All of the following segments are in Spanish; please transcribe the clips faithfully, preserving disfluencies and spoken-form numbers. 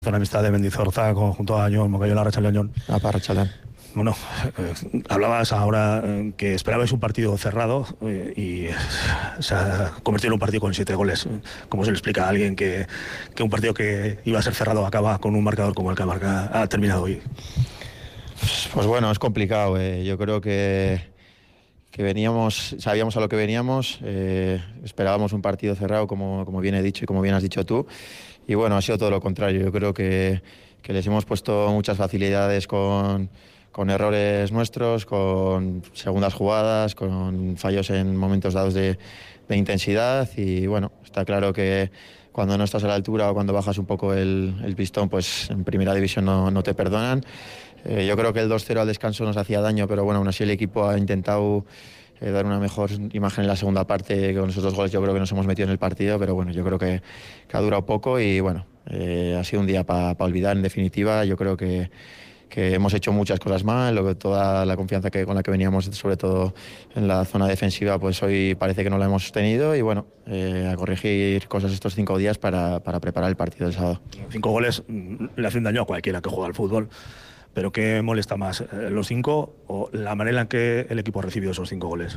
Una amistad de Mendizorza junto a Añón, Moncayola, Arratsaldeon. Apa, Arratsaldeon. Bueno, eh, hablabas ahora eh, que esperabais un partido cerrado eh, y eh, se ha convertido en un partido con siete goles. ¿Cómo se le explica a alguien que, que un partido que iba a ser cerrado acaba con un marcador como el que marca, ha terminado hoy? Pues bueno, es complicado. Eh. Yo creo que, que veníamos, sabíamos a lo que veníamos, eh, esperábamos un partido cerrado, como, como bien he dicho y como bien has dicho tú. Y bueno, ha sido todo lo contrario. Yo creo que, que les hemos puesto muchas facilidades con, con errores nuestros, con segundas jugadas, con fallos en momentos dados de, de intensidad. Y bueno, está claro que cuando no estás a la altura o cuando bajas un poco el, el pistón, pues en primera división no, no te perdonan. Eh, yo creo que el dos cero al descanso nos hacía daño, pero bueno, aún así el equipo ha intentado Eh, dar una mejor imagen en la segunda parte. Con esos dos goles yo creo que nos hemos metido en el partido, pero bueno, yo creo que, que ha durado poco y bueno, eh, ha sido un día para pa olvidar en definitiva. Yo creo que, que hemos hecho muchas cosas mal, lo que, toda la confianza que, con la que veníamos, sobre todo en la zona defensiva, pues hoy parece que no la hemos tenido y bueno, eh, a corregir cosas estos cinco días para, para preparar el partido del sábado. Cinco goles le hacen daño a cualquiera que juega al fútbol. ¿Pero qué molesta más, los cinco o la manera en que el equipo ha recibido esos cinco goles?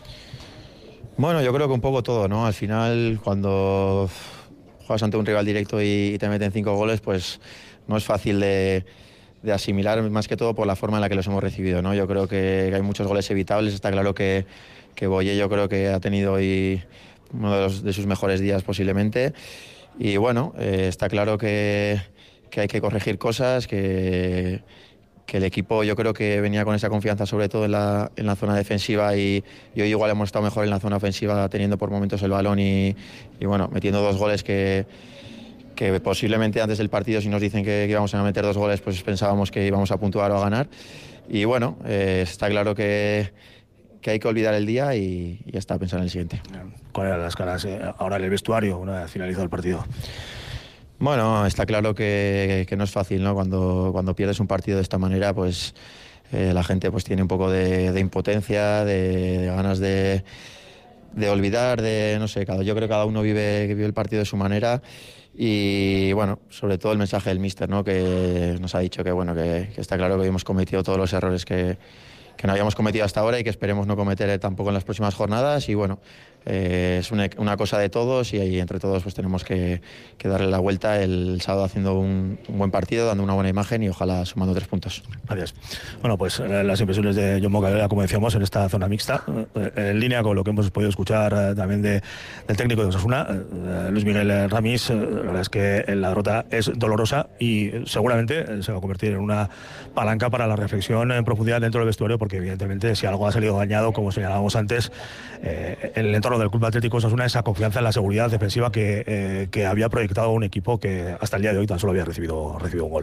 Bueno, yo creo que un poco todo, ¿no? Al final, cuando juegas ante un rival directo y te meten cinco goles, pues no es fácil de, de asimilar, más que todo por la forma en la que los hemos recibido, ¿no? Yo creo que hay muchos goles evitables. Está claro que, que Boye yo creo que ha tenido hoy uno de, los, de sus mejores días posiblemente. Y bueno, eh, está claro que... que hay que corregir cosas, que, que el equipo yo creo que venía con esa confianza sobre todo en la, en la zona defensiva y, y hoy igual hemos estado mejor en la zona ofensiva teniendo por momentos el balón y, y bueno, metiendo dos goles que, que posiblemente antes del partido si nos dicen que, que íbamos a meter dos goles pues pensábamos que íbamos a puntuar o a ganar y bueno, eh, está claro que que hay que olvidar el día y, y ya está, pensar en el siguiente. ¿Cuáles eran las caras eh, ahora en el vestuario una vez finalizado el partido? Bueno, está claro que, que no es fácil, ¿no? Cuando, cuando pierdes un partido de esta manera, pues eh, la gente pues tiene un poco de, de impotencia, de, de ganas de, de olvidar, de no sé, cada, yo creo que cada uno vive, vive el partido de su manera y bueno, sobre todo el mensaje del míster, ¿no? Que nos ha dicho que bueno, que, que está claro que hemos cometido todos los errores que, que no habíamos cometido hasta ahora y que esperemos no cometer tampoco en las próximas jornadas y bueno, eh, es una, una cosa de todos y ahí entre todos pues tenemos que, que darle la vuelta el sábado haciendo un, un buen partido, dando una buena imagen y ojalá sumando tres puntos. Gracias. Bueno, pues las impresiones de Jon Moncayola, como decíamos, en esta zona mixta, en línea con lo que hemos podido escuchar también de, del técnico de Osasuna, Luis Miguel Ramis. La verdad es que la derrota es dolorosa y seguramente se va a convertir en una palanca para la reflexión en profundidad dentro del vestuario, porque evidentemente si algo ha salido dañado, como señalábamos antes, eh, en el entorno del Club Atlético Osasuna, esa confianza en la seguridad defensiva que, eh, que había proyectado un equipo que hasta el día de hoy tan solo había recibido, recibido un gol.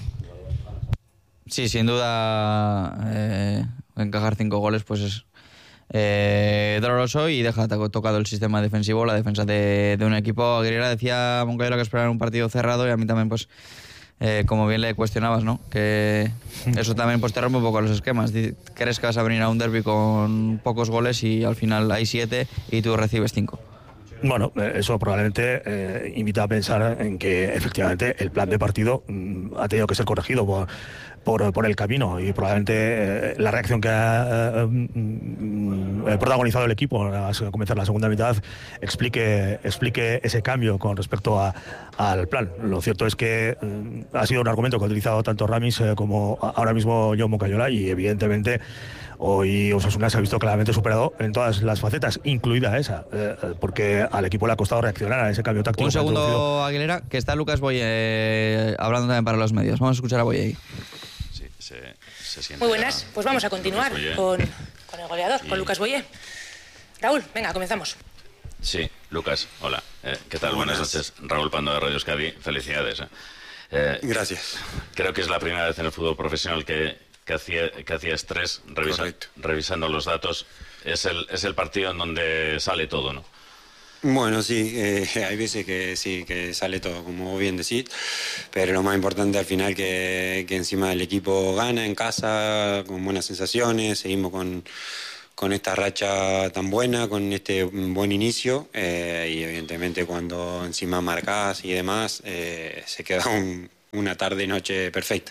Sí, sin duda eh, encajar cinco goles pues es eh, doloroso y deja tocado el sistema defensivo, la defensa de, de un equipo. Aguilera decía a Moncayola que esperaba un partido cerrado y a mí también pues Eh, como bien le cuestionabas, ¿no? Que eso también pues te rompe un poco los esquemas. Crees que vas a venir a un derbi con pocos goles y al final hay siete y tú recibes cinco. Bueno, eso probablemente eh, invita a pensar en que efectivamente el plan de partido mm, ha tenido que ser corregido por, por, por el camino y probablemente eh, la reacción que ha eh, mm, protagonizado el equipo al comenzar la segunda mitad explique, explique ese cambio con respecto a, al plan. Lo cierto es que mm, ha sido un argumento que ha utilizado tanto Ramis eh, como ahora mismo Jon Moncayola y evidentemente hoy Osasuna se ha visto claramente superado en todas las facetas, incluida esa, eh, porque al equipo le ha costado reaccionar a ese cambio táctico. Un segundo, Aguilera, que está Lucas Boye eh, hablando también para los medios. Vamos a escuchar a Boye ahí. Sí, se, se siente. Muy buenas, pues vamos a continuar con, con el goleador, y... con Lucas Boye. Raúl, venga, comenzamos. Sí, Lucas, hola. Eh, ¿Qué tal? Buenas. Buenas noches. Raúl Pando de Radio Euskadi. Felicidades. Eh. Eh, Gracias. Creo que es la primera vez en el fútbol profesional que... que hacía, que hacía estrés revisa, revisando los datos. Es el, es el partido en donde sale todo, ¿no? Bueno, sí, eh, hay veces que sí, que sale todo, como vos bien decís, pero lo más importante al final que, que encima el equipo gana en casa, con buenas sensaciones, seguimos con, con esta racha tan buena, con este buen inicio, eh, y evidentemente cuando encima marcás y demás, eh, se queda un una tarde-noche perfecta.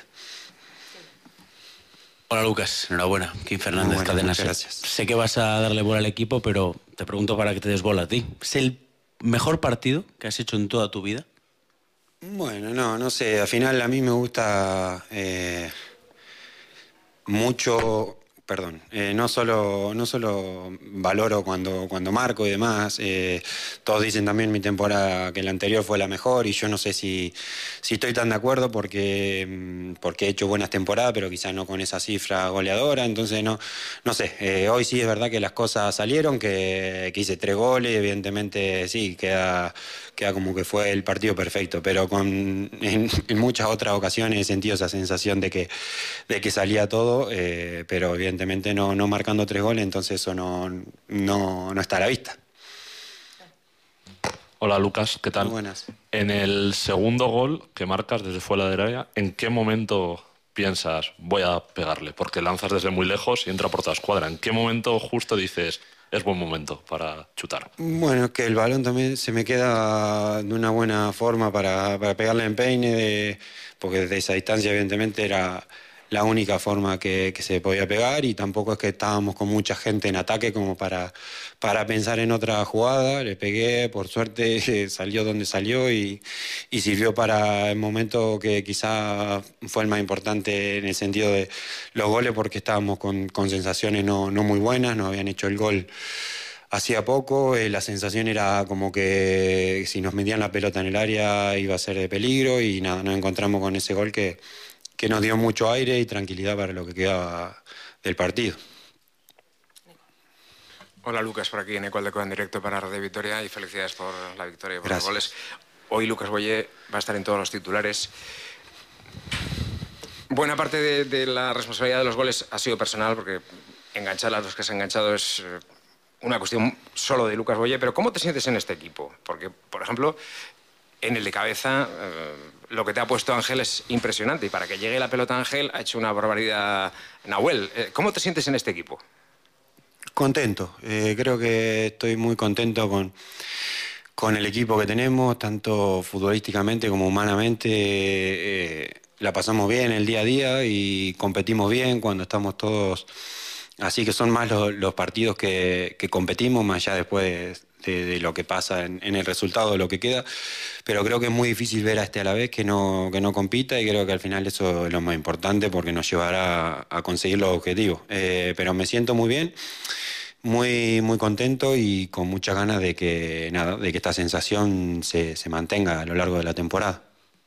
Hola Lucas, enhorabuena. Kim Fernández, Bueno, Cadena muchas Ser. gracias. Sé que vas a darle bola al equipo, pero te pregunto para que te des bola a ti. ¿Es el mejor partido que has hecho en toda tu vida? Bueno, no, no sé. Al final a mí me gusta eh, mucho... Perdón, eh, no solo no solo valoro cuando, cuando marco y demás, eh, todos dicen también mi temporada que la anterior fue la mejor y yo no sé si, si estoy tan de acuerdo porque, porque he hecho buenas temporadas, pero quizás no con esa cifra goleadora, entonces no, no sé, eh, hoy sí es verdad que las cosas salieron, que, que hice tres goles, evidentemente sí, queda, queda como que fue el partido perfecto, pero con, en, en muchas otras ocasiones he sentido esa sensación de que, de que salía todo, eh, pero evidentemente Evidentemente no, no marcando tres goles, entonces eso no, no, no está a la vista. Hola Lucas, ¿qué tal? Muy buenas. En el segundo gol que marcas desde fuera del área, ¿en qué momento piensas voy a pegarle? Porque lanzas desde muy lejos y entra por toda escuadra. ¿En qué momento justo dices es buen momento para chutar? Bueno, es que el balón también se me queda de una buena forma para, para pegarle en peine, de, porque desde esa distancia evidentemente era la única forma que, que se podía pegar y tampoco es que estábamos con mucha gente en ataque como para, para pensar en otra jugada. Le pegué, por suerte salió donde salió y, y sirvió para el momento que quizá fue el más importante en el sentido de los goles, porque estábamos con, con sensaciones no, no muy buenas, nos habían hecho el gol hacía poco, eh, la sensación era como que si nos metían la pelota en el área iba a ser de peligro y nada, nos encontramos con ese gol que que nos dio mucho aire y tranquilidad para lo que quedaba del partido. Hola Lucas, por aquí en Ecuador de Coda en directo para Radio Vitoria y felicidades por la victoria y por Gracias. los goles. Hoy Lucas Boyé va a estar en todos los titulares. Buena parte de, de la responsabilidad de los goles ha sido personal, porque enganchar a los que se han enganchado es eh, una cuestión solo de Lucas Boyé, pero ¿cómo te sientes en este equipo? Porque, por ejemplo, en el de cabeza, eh, lo que te ha puesto Ángel es impresionante y para que llegue la pelota a Ángel ha hecho una barbaridad Nahuel. Eh, ¿Cómo te sientes en este equipo? Contento, eh, creo que estoy muy contento con, con el equipo que tenemos, tanto futbolísticamente como humanamente. Eh, la pasamos bien el día a día y competimos bien cuando estamos todos. Así que son más los, los partidos que, que competimos, más allá después de, de lo que pasa en, en el resultado de lo que queda. Pero creo que es muy difícil ver a este a la vez que no, que no compita y creo que al final eso es lo más importante porque nos llevará a, a conseguir los objetivos. Eh, pero me siento muy bien, muy, muy contento y con muchas ganas de que, nada, de que esta sensación se, se mantenga a lo largo de la temporada.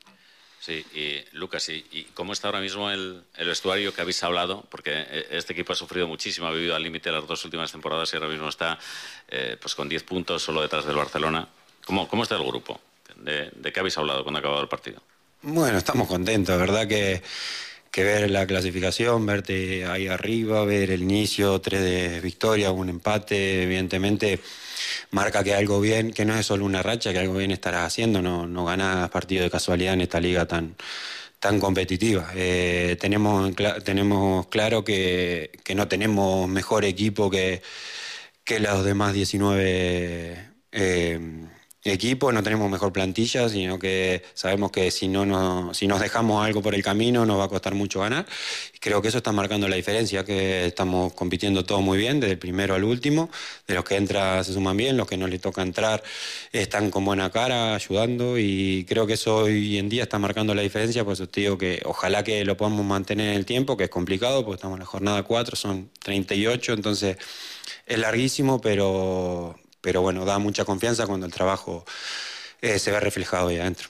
Sí, y Lucas, ¿y, y cómo está ahora mismo el, el vestuario que habéis hablado? Porque este equipo ha sufrido muchísimo, ha vivido al límite las dos últimas temporadas y ahora mismo está eh, pues con diez puntos solo detrás del Barcelona. ¿Cómo, cómo está el grupo? ¿De, ¿De qué habéis hablado cuando ha acabado el partido? Bueno, estamos contentos, ¿verdad? Que, que ver la clasificación, verte ahí arriba, ver el inicio, tres de victoria, un empate, evidentemente marca que algo bien, que no es solo una racha, que algo bien estarás haciendo, no, no ganás partido de casualidad en esta liga tan, tan competitiva. Eh, tenemos, tenemos claro que, que no tenemos mejor equipo que, que los demás diecinueve eh, equipos, no tenemos mejor plantilla, sino que sabemos que si no nos, si nos dejamos algo por el camino nos va a costar mucho ganar. Y creo que eso está marcando la diferencia, que estamos compitiendo todos muy bien, desde el primero al último, de los que entran se suman bien, los que no les toca entrar están con buena cara, ayudando, y creo que eso hoy en día está marcando la diferencia, por eso te digo que ojalá que lo podamos mantener en el tiempo, que es complicado, porque estamos en la jornada cuatro, son treinta y ocho, entonces es larguísimo, pero... pero bueno, da mucha confianza cuando el trabajo eh, se ve reflejado ahí adentro.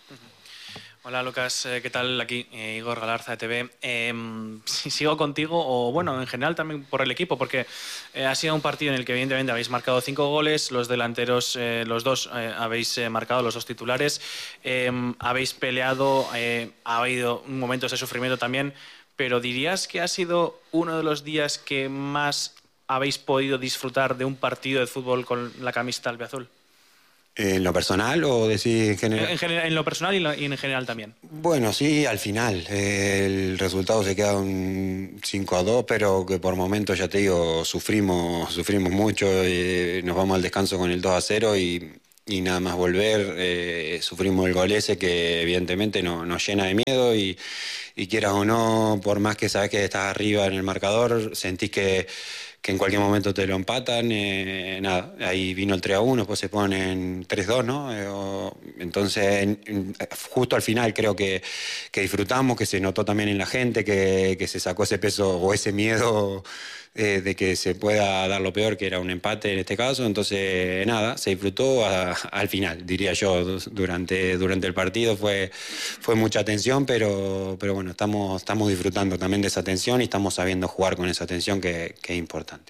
Hola Lucas, eh, ¿qué tal? Aquí eh, Igor Galarza de T V. Eh, si sigo contigo, o bueno, en general también por el equipo, porque eh, ha sido un partido en el que evidentemente habéis marcado cinco goles, los delanteros, eh, los dos eh, habéis eh, marcado, los dos titulares, eh, habéis peleado, eh, ha habido momentos de sufrimiento también, pero ¿dirías que ha sido uno de los días que más habéis podido disfrutar de un partido de fútbol con la camiseta albiazul? ¿En lo personal o decir en general? En, general, en lo personal y, lo, y en general también. Bueno, sí, al final. Eh, el resultado se queda un cinco a dos, pero que por momentos, ya te digo, sufrimos, sufrimos mucho. Eh, nos vamos al descanso con el dos a cero y, y nada más volver, eh, sufrimos el gol ese que evidentemente no, nos llena de miedo y, y quieras o no, por más que sabes que estás arriba en el marcador, sentís que, que en cualquier momento te lo empatan, eh, nada, ahí vino el tres a uno, después se ponen tres dos, ¿no? Eh, o, entonces, en, en, justo al final creo que, que disfrutamos, que se notó también en la gente, que, que se sacó ese peso o ese miedo eh, de que se pueda dar lo peor, que era un empate en este caso. Entonces, nada, se disfrutó a, al final, diría yo, durante, durante el partido. Fue, fue mucha tensión, pero, pero bueno, estamos, estamos disfrutando también de esa tensión y estamos sabiendo jugar con esa tensión que, que es importante.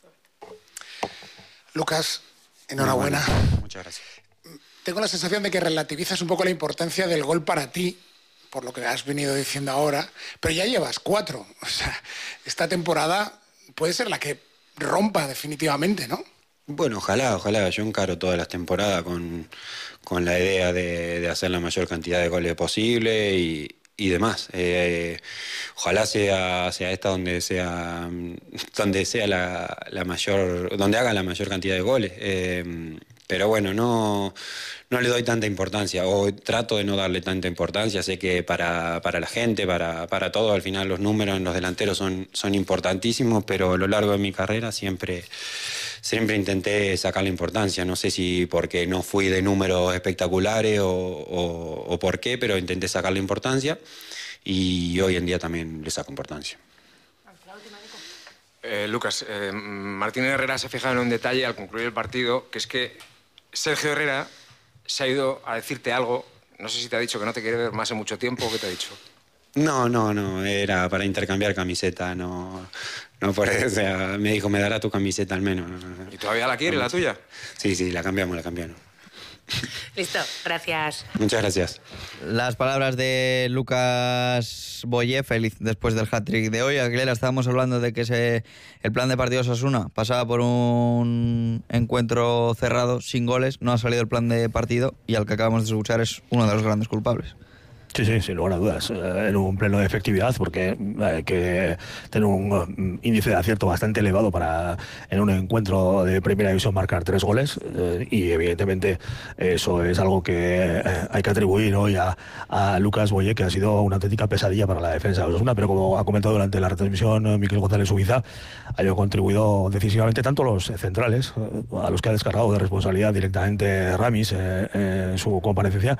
Lucas, enhorabuena. Bueno, muchas gracias. Tengo la sensación de que relativizas un poco la importancia del gol para ti, por lo que has venido diciendo ahora, pero ya llevas cuatro. O sea, esta temporada puede ser la que rompa definitivamente, ¿no? Bueno, ojalá, ojalá. Yo encaro todas las temporadas con, con la idea de, de hacer la mayor cantidad de goles posible y, y demás. Eh, ojalá sea, sea esta donde sea, donde sea la, la mayor, donde haga la mayor cantidad de goles. Eh, pero bueno, no, no le doy tanta importancia, o trato de no darle tanta importancia. Sé que para, para la gente, para, para todo, al final los números en los delanteros son, son importantísimos, pero a lo largo de mi carrera siempre, siempre intenté sacarle importancia. No sé si porque no fui de números espectaculares o, o, o por qué, pero intenté sacarle importancia y hoy en día también le saco importancia. Eh, Lucas, eh, Martín Herrera se ha fijado en un detalle al concluir el partido, que es que Sergio Herrera se ha ido a decirte algo. No sé si te ha dicho que no te quiere ver más en mucho tiempo o qué te ha dicho. No, no, no, era para intercambiar camiseta, no, no por eso, o sea, me dijo, me dará tu camiseta al menos. ¿Y todavía la quiere, la tuya? Sí, sí, la cambiamos, la cambiamos. Listo, gracias. Muchas gracias. Las palabras de Lucas Boye, feliz después del hat-trick de hoy. Aguilera, estábamos hablando de que ese, el plan de partido Osasuna pasaba por un encuentro cerrado, sin goles, no ha salido el plan de partido y al que acabamos de escuchar es uno de los grandes culpables. Sí, sí, sin lugar a dudas. Eh, en un pleno de efectividad, porque hay que tener un um, índice de acierto bastante elevado para en un encuentro de primera división marcar tres goles eh, y evidentemente eso es algo que eh, hay que atribuir hoy a, a Lucas Boye, que ha sido una auténtica pesadilla para la defensa de Osasuna, pero como ha comentado durante la retransmisión Miquel González Subiza, ha contribuido decisivamente tanto los centrales, eh, a los que ha descargado de responsabilidad directamente Ramis eh, eh, en su comparecencia,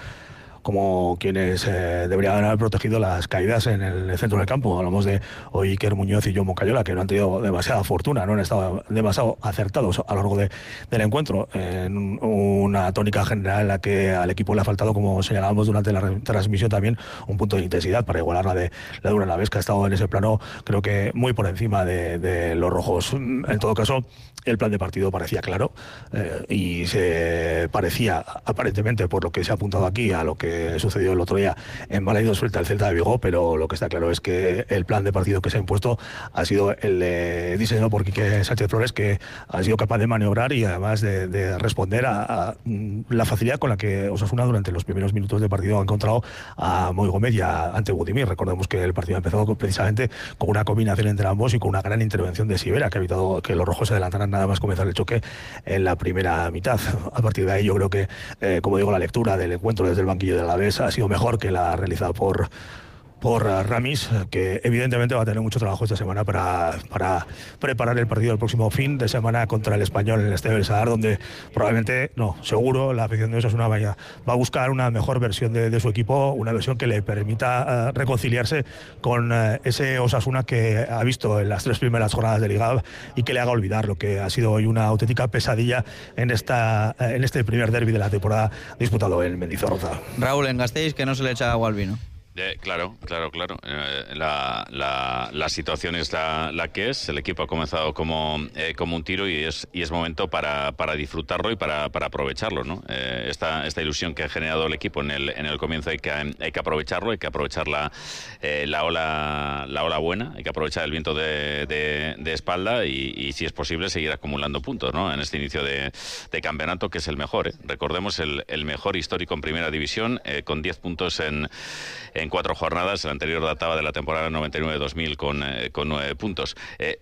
como quienes eh, deberían haber protegido las caídas en el centro del campo. Hablamos de Iker Muñoz y John Moncayola, que no han tenido demasiada fortuna, no han estado demasiado acertados a lo largo de, del encuentro, en una tónica general en la que al equipo le ha faltado, como señalábamos durante la transmisión también, un punto de intensidad para igualar la de la de Alavés, que ha estado en ese plano, creo que muy por encima de, de los rojos. En todo caso, el plan de partido parecía claro eh, y se parecía, aparentemente, por lo que se ha apuntado aquí, a lo que sucedió el otro día en Balaidos frente al Celta de Vigo, pero lo que está claro es que el plan de partido que se ha impuesto ha sido el eh, diseñado por Quique Sánchez Flores, que ha sido capaz de maniobrar y además de, de responder a, a la facilidad con la que Osasuna durante los primeros minutos de partido ha encontrado a Moi Gómez y a ante Budimir. Recordemos que el partido ha empezado precisamente con una combinación entre ambos y con una gran intervención de Sivera, que ha evitado que los rojos se adelantaran nada más comenzar el choque en la primera mitad. A partir de ahí yo creo que, eh, como digo, la lectura del encuentro desde el banquillo de Alavés ha sido mejor que la realizada por por Ramis, que evidentemente va a tener mucho trabajo esta semana para, para preparar el partido del próximo fin de semana contra el Español en el Estadio del Sadar, donde probablemente, no, seguro, la afición de Osasuna vaya, va a buscar una mejor versión de, de su equipo, una versión que le permita uh, reconciliarse con uh, ese Osasuna que ha visto en las tres primeras jornadas de Liga y que le haga olvidar lo que ha sido hoy una auténtica pesadilla en, esta, uh, en este primer derbi de la temporada disputado en Mendizorroza. Raúl, en Gasteiz, que no se le echa agua al vino. Eh, claro, claro, claro. Eh, la, la, la situación es la, la que es. El equipo ha comenzado como, eh, como un tiro y es, y es momento para, para disfrutarlo y para, para aprovecharlo, ¿no? Eh, esta, esta ilusión que ha generado el equipo en el, en el comienzo hay que, hay que aprovecharlo, hay que aprovechar la, eh, la, ola, la ola buena, hay que aprovechar el viento de, de, de espalda y, y, si es posible, seguir acumulando puntos, ¿no? En este inicio de, de campeonato, que es el mejor, ¿eh? Recordemos, el, el mejor histórico en Primera División, eh, con diez puntos en, en En cuatro jornadas. El anterior databa de la temporada noventa y nueve dos mil con, eh, con nueve puntos. Eh,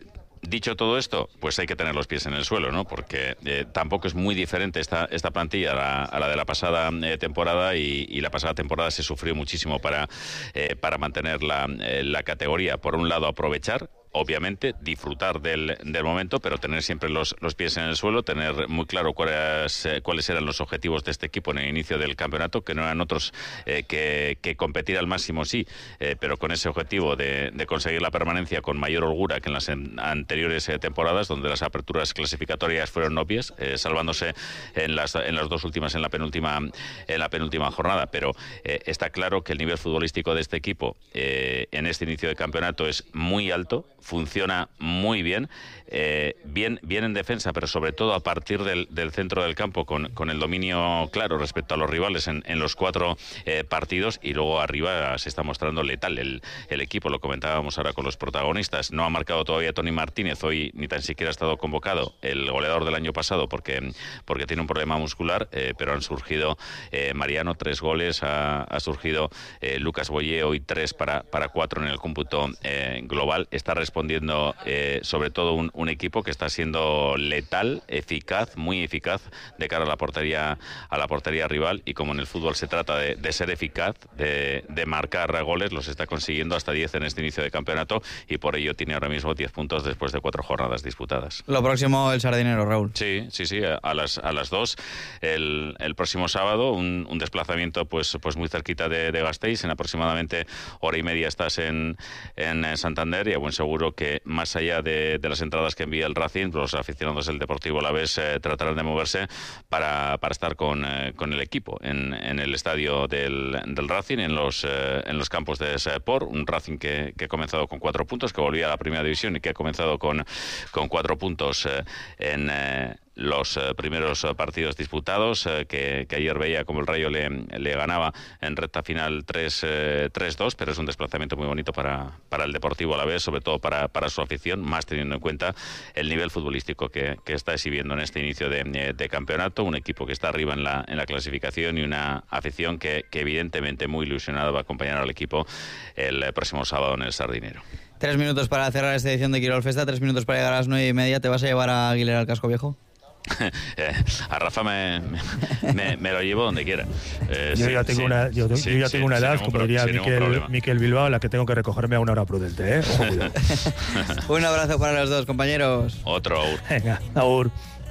dicho todo esto, pues hay que tener los pies en el suelo, ¿no? Porque eh, tampoco es muy diferente esta, esta plantilla a la, a la de la pasada eh, temporada y, y la pasada temporada se sufrió muchísimo para, eh, para mantener la, eh, la categoría. Por un lado, aprovechar, obviamente, disfrutar del, del momento, pero tener siempre los, los pies en el suelo, tener muy claro cuáles, eh, cuáles eran los objetivos de este equipo en el inicio del campeonato, que no eran otros eh, que, que competir al máximo, sí, eh, pero con ese objetivo de, de conseguir la permanencia con mayor holgura que en las en, anteriores eh, temporadas, donde las aperturas clasificatorias fueron obvias, eh, salvándose en las, en las dos últimas, en la penúltima, en la penúltima jornada. Pero eh, está claro que el nivel futbolístico de este equipo eh, en este inicio de campeonato es muy alto, funciona muy bien, eh, bien, bien en defensa, pero sobre todo a partir del, del centro del campo, con, con el dominio claro respecto a los rivales en, en los cuatro eh, partidos, y luego arriba se está mostrando letal el, el equipo. Lo comentábamos ahora con los protagonistas. No ha marcado todavía Tony Martínez, hoy ni tan siquiera ha estado convocado, el goleador del año pasado, porque, porque tiene un problema muscular, eh, pero han surgido eh, Mariano, tres goles, ha, ha surgido eh, Lucas Boyé, hoy tres para, para cuatro en el cómputo eh, global. Está respondiendo eh, sobre todo un, un equipo que está siendo letal, eficaz, muy eficaz de cara a la portería a la portería rival, y como en el fútbol se trata de, de ser eficaz, de, de marcar goles, los está consiguiendo hasta diez en este inicio de campeonato, y por ello tiene ahora mismo diez puntos después de cuatro jornadas disputadas. Lo próximo, el Sardinero, Raúl. Sí, sí, sí, a las a las dos el, el próximo sábado, un, un desplazamiento pues pues muy cerquita de, de Gasteiz. En aproximadamente hora y media estás en, en Santander, y a buen seguro que más allá de, de las entradas que envía el Racing, los aficionados del Deportivo Alavés eh, tratarán de moverse para, para estar con, eh, con el equipo en, en el estadio del, del Racing, en los, eh, en los campos de Sport. Un Racing que, que ha comenzado con cuatro puntos, que volvía a la primera división y que ha comenzado con, con cuatro puntos eh, en... Eh, los eh, primeros eh, partidos disputados, eh, que, que ayer veía como el Rayo le, le ganaba en recta final tres dos, pero es un desplazamiento muy bonito para, para el Deportivo Alavés, sobre todo para, para su afición, más teniendo en cuenta el nivel futbolístico que, que está exhibiendo en este inicio de, de campeonato, un equipo que está arriba en la, en la clasificación y una afición que, que evidentemente muy ilusionada va a acompañar al equipo el próximo sábado en el Sardinero. Tres minutos para cerrar esta edición de Quirol Festa, tres minutos para llegar a las nueve y media. ¿Te vas a llevar a Aguilera al Casco Viejo? eh, a Rafa me, me, me lo llevo donde quiera. Eh, yo sí, ya tengo sí, una, yo, sí, yo ya sí, tengo una edad, como pro, diría Miquel, Miquel Bilbao, a la que tengo que recogerme a una hora prudente, ¿eh? Ojo, un abrazo para los dos, compañeros. Otro, Aur. Venga, Aur.